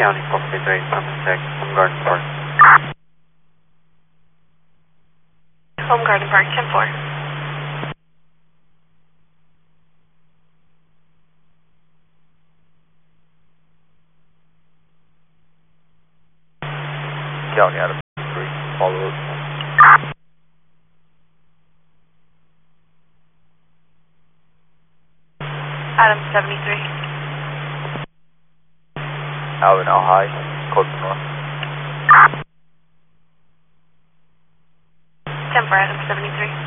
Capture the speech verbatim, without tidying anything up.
County, seventy-three, Home Garden Park. Home Garden Park, ten four. County, Adam three, follow up. Adam seventy-three. Alvin, Al High, close to north. ten four, Adam seventy-three.